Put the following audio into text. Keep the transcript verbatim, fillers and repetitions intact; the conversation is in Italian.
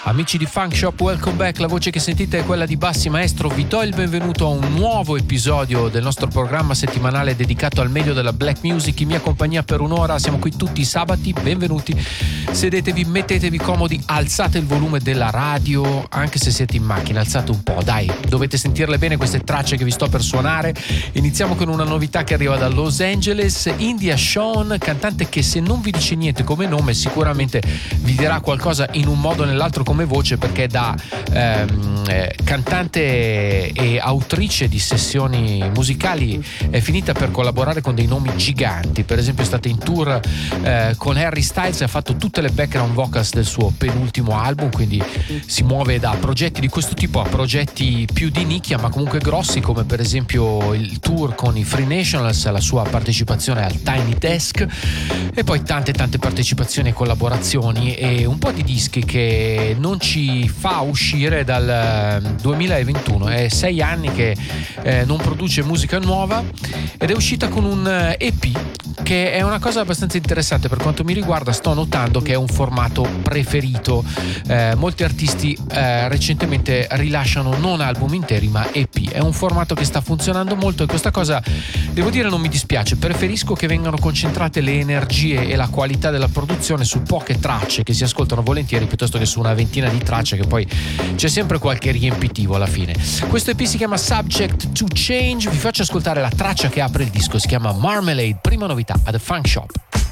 Amici di Funk Shop, welcome back. La voce che sentite è quella di Bassi Maestro. Vi do il benvenuto a un nuovo episodio del nostro programma settimanale dedicato al meglio della black music in mia compagnia per un'ora. Siamo qui tutti i sabati, benvenuti. Sedetevi, mettetevi comodi, alzate il volume della radio, anche se siete in macchina, alzate un po', dai, dovete sentirle bene queste tracce che vi sto per suonare. Iniziamo con una novità che arriva da Los Angeles, India Shawn, cantante che se non vi dice niente come nome sicuramente vi dirà qualcosa in un modo o nell'altro come voce, perché da ehm, eh, cantante e autrice di sessioni musicali è finita per collaborare con dei nomi giganti. Per esempio è stata in tour eh, con Harry Styles e ha fatto tutte le background vocals del suo penultimo album, quindi si muove da progetti di questo tipo a progetti più di nicchia ma comunque grossi, come per esempio il tour con i Free Nationals, la sua partecipazione al Tiny Desk e poi tante tante partecipazioni e collaborazioni e un po' di dischi che non ci fa uscire dal duemilaventuno. È sei anni che eh, non produce musica nuova ed è uscita con un E P che è una cosa abbastanza interessante per quanto mi riguarda. Sto notando che è un formato preferito. Eh, molti artisti eh, recentemente rilasciano non album interi ma E P. È un formato che sta funzionando molto e questa cosa, devo dire, non mi dispiace. Preferisco che vengano concentrate le energie e la qualità della produzione su poche tracce che si ascoltano volentieri piuttosto che su una ventina di tracce che poi c'è sempre qualche riempitivo alla fine. Questo E P si chiama Subject to Change. Vi faccio ascoltare la traccia che apre il disco, si chiama Marmalade, prima novità a The Funk Shop.